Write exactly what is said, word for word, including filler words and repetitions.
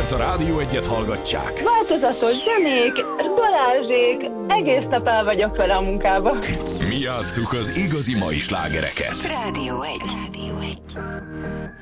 mert a Rádió Egyet hallgatják. Változatos zenék, Balázsék, egész nap el vagyok vele a munkába. Mi játsszuk az igazi mai slágereket. Rádió egy. Rádió egy.